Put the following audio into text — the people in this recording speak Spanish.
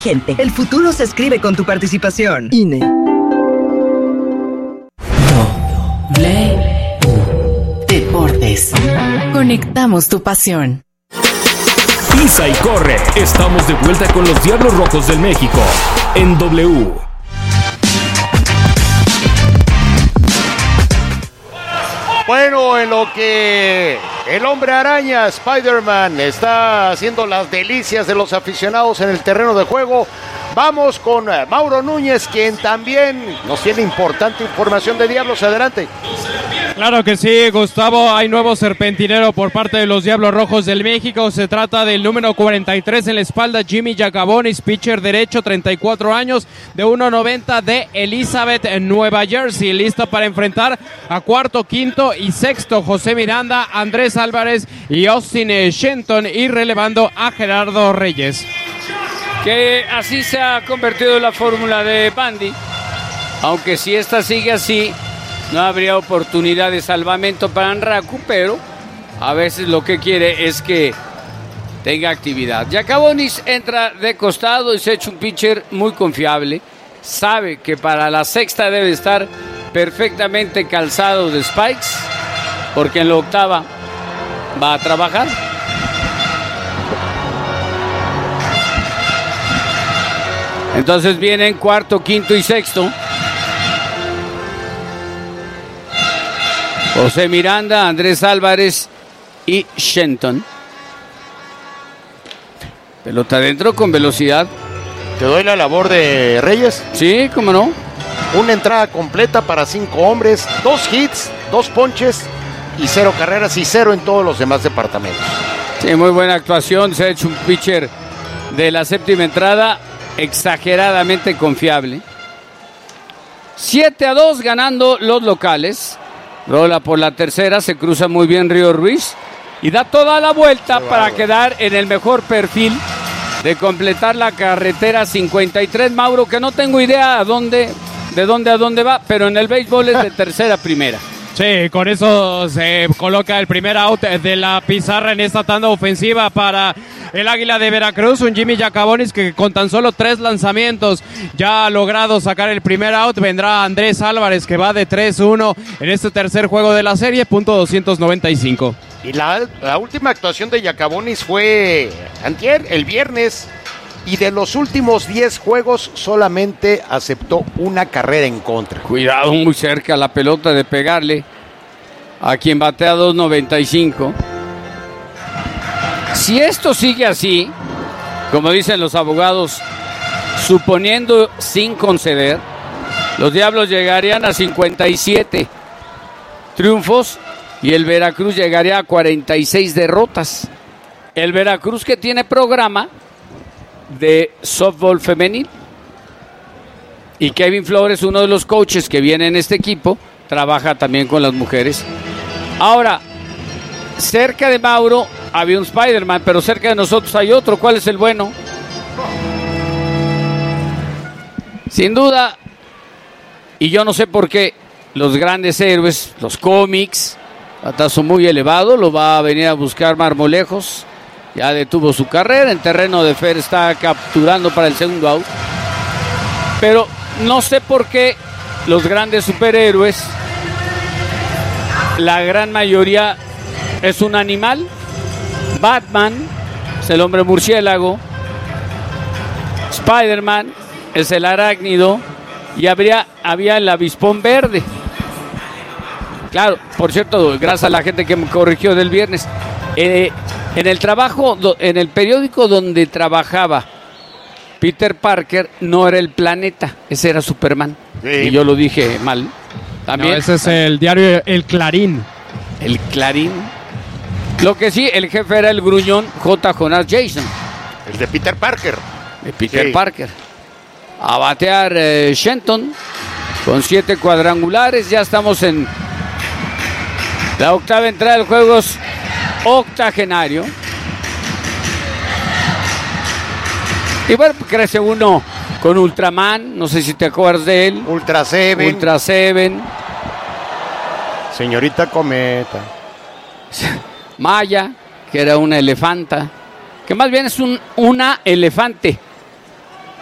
Gente, el futuro se escribe con tu participación. INE. Deportes. Conectamos tu pasión. Pisa y corre. Estamos de vuelta con los Diablos Rojos del México en W. Bueno, en lo que el hombre araña, Spider-Man, está haciendo las delicias de los aficionados en el terreno de juego, vamos con Mauro Núñez, quien también nos tiene importante información de Diablos. Adelante. Claro que sí, Gustavo, hay nuevo serpentinero por parte de los Diablos Rojos del México. Se trata del número 43 en la espalda, Jimmy Jackabonis, pitcher derecho, 34 años, de 1.90, de Elizabeth, en Nueva Jersey. Listo para enfrentar a cuarto, quinto y sexto, José Miranda, Andrés Álvarez y Austin Shenton, y relevando a Gerardo Reyes. Que así se ha convertido en la fórmula de Bandy, aunque si esta sigue así, no habría oportunidad de salvamento para Anraku, pero a veces lo que quiere es que tenga actividad. Jackabonis entra de costado y se echa un pitcher muy confiable. Sabe que para la sexta debe estar perfectamente calzado de spikes, porque en la octava va a trabajar. Entonces vienen cuarto, quinto y sexto. José Miranda, Andrés Álvarez y Shenton. Pelota adentro con velocidad. ¿Te doy la labor de Reyes? Sí, cómo no. Una entrada completa para 5 hombres, 2 hits, 2 ponches y 0 carreras y 0 en todos los demás departamentos. Sí, muy buena actuación. Se ha hecho un pitcher de la séptima entrada exageradamente confiable. 7-2 ganando los locales. Rola por la tercera, se cruza muy bien Río Ruiz y da toda la vuelta para quedar en el mejor perfil de completar la carretera 53, Mauro, que no tengo idea de dónde a dónde va, pero en el béisbol es de tercera a primera. Sí, con eso se coloca el primer out de la pizarra en esta tanda ofensiva para el Águila de Veracruz. Un Jimmy Jackabonis que con tan solo 3 lanzamientos ya ha logrado sacar el primer out. Vendrá Andrés Álvarez, que va de 3-1 en este tercer juego de la serie, punto 295. Y la última actuación de Jackabonis fue antier, el viernes, y de los últimos 10 juegos solamente aceptó una carrera en contra. Cuidado, muy cerca la pelota de pegarle a quien batea 2.95. Si esto sigue así, como dicen los abogados, suponiendo sin conceder, los Diablos llegarían a 57 triunfos y el Veracruz llegaría a 46 derrotas. El Veracruz, que tiene programa de softball femenil, y Kevin Flores, uno de los coaches que viene en este equipo, trabaja también con las mujeres. Ahora, cerca de Mauro había un Spider-Man, pero cerca de nosotros hay otro. ¿Cuál es el bueno? Sin duda, y yo no sé por qué los grandes héroes, los cómics, batazo muy elevado, lo va a venir a buscar Marmolejos. Ya detuvo su carrera, en terreno de fair está capturando para el segundo out. Pero no sé por qué los grandes superhéroes, la gran mayoría es un animal. Batman es el hombre murciélago, Spider-Man es el arácnido y había el avispón verde. Claro, por cierto, gracias a la gente que me corrigió del viernes. En el trabajo, en el periódico donde trabajaba Peter Parker, no era el Planeta, ese era Superman. Sí. Y yo lo dije mal. También. No, ese es el diario El Clarín. El Clarín. Lo que sí, el jefe era el gruñón J. Jonas Jason. El de Peter Parker. De Peter Parker. A batear Shenton con 7 cuadrangulares. Ya estamos en la octava entrada del juego. Octogenario. Y bueno, crece uno con Ultraman, no sé si te acuerdas de él. Ultra Seven. Señorita Cometa. Maya, que era una elefanta, que más bien es una elefante.